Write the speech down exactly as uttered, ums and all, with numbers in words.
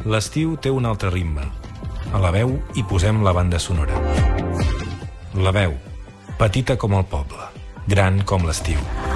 L'estiu té un altre ritme. A la veu hi posem la banda sonora. La veu, petita com el poble, gran com l'estiu.